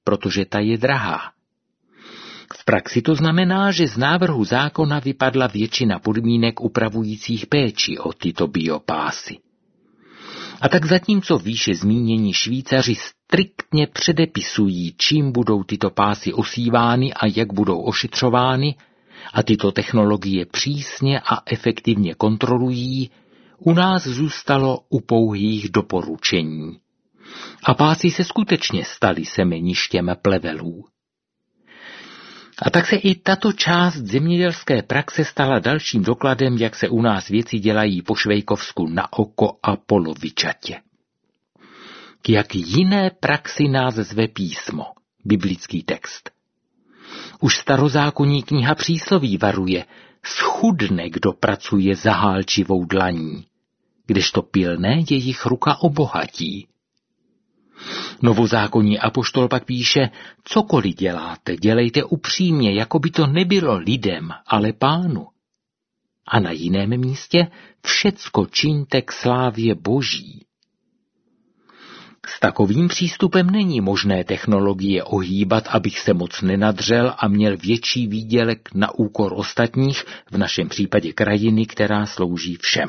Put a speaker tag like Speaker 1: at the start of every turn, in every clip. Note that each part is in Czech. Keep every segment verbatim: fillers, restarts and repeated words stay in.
Speaker 1: protože ta je drahá. V praxi to znamená, že z návrhu zákona vypadla většina podmínek upravujících péči o tyto biopásy. A tak zatímco výše zmínění Švýcaři striktně předepisují, čím budou tyto pásy osívány a jak budou ošetřovány, a tyto technologie přísně a efektivně kontrolují, u nás zůstalo u pouhých doporučení. A pásy se skutečně staly semeništěm plevelů. A tak se i tato část zemědělské praxe stala dalším dokladem, jak se u nás věci dělají po švejkovsku na oko a polovičatě. K jak jiné praxi nás zve písmo, biblický text. Už starozákonní kniha Přísloví varuje, schudne, kdo pracuje zahálčivou dlaní, kdežto pilné jejich ruka obohatí. Novozákonní apoštol pak píše, cokoliv děláte, dělejte upřímně, jako by to nebylo lidem, ale Pánu. A na jiném místě všecko čiňte k slávě Boží. S takovým přístupem není možné technologie ohýbat, abych se moc nenadřel a měl větší výdělek na úkor ostatních, v našem případě krajiny, která slouží všem.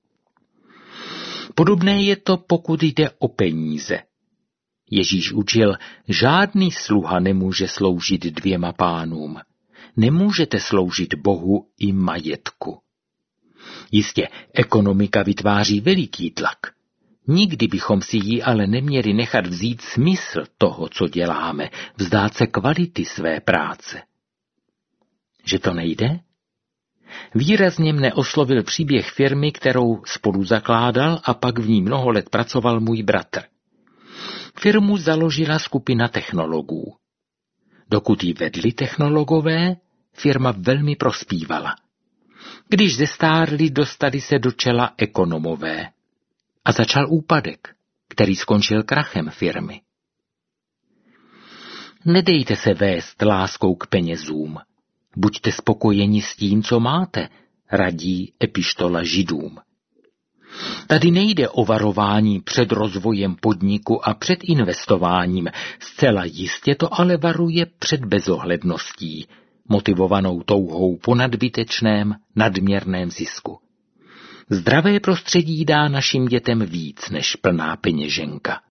Speaker 1: Podobné je to, pokud jde o peníze. Ježíš učil, žádný sluha nemůže sloužit dvěma pánům. Nemůžete sloužit Bohu i majetku. Jistě, ekonomika vytváří veliký tlak. Nikdy bychom si ji ale neměli nechat vzít smysl toho, co děláme, vzdát se kvality své práce. Že to nejde? Výrazně mne oslovil příběh firmy, kterou spolu zakládal a pak v ní mnoho let pracoval můj bratr. Firmu založila skupina technologů. Dokud ji vedli technologové, firma velmi prospívala. Když zestárli, dostali se do čela ekonomové. A začal úpadek, který skončil krachem firmy. Nedejte se vést láskou k penězům. Buďte spokojeni s tím, co máte, radí epištola Židům. Tady nejde o varování před rozvojem podniku a před investováním, zcela jistě to ale varuje před bezohledností, motivovanou touhou po nadbytečném, nadměrném zisku. Zdravé prostředí dá našim dětem víc než plná peněženka.